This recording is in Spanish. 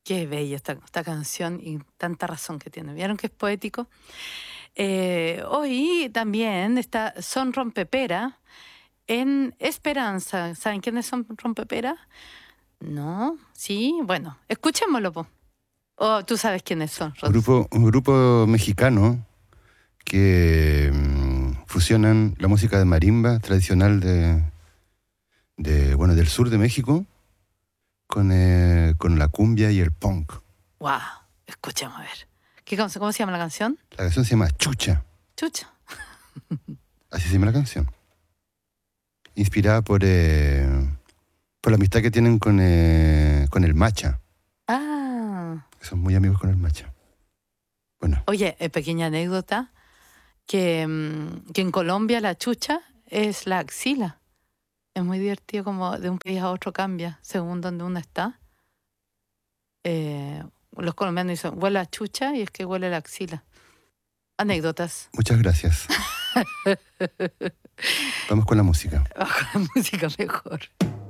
Qué bella esta canción y tanta razón que tiene. ¿Vieron que es poético? Hoy también está Son Rompepera en Esperanza. ¿Saben quiénes son Rompepera? No, sí, bueno, escuchémoslo, po. Oh, tú sabes quiénes son, Ross. Un grupo mexicano que fusionan la música de marimba tradicional bueno, del sur de México con la cumbia y el punk. Wow, escuchemos a ver. ¿Cómo se llama la canción? La canción se llama Chucha, Chucha. así se llama la canción. Inspirada por la amistad que tienen con el Macha. Ah. Que son muy amigos con el Macha. Bueno. Oye, pequeña anécdota, que en Colombia la chucha es la axila. Es muy divertido como de un país a otro cambia según donde uno está. Los colombianos dicen, huele a chucha y es que huele la axila. Anécdotas. Muchas gracias. Vamos con la música. Bajo la música mejor.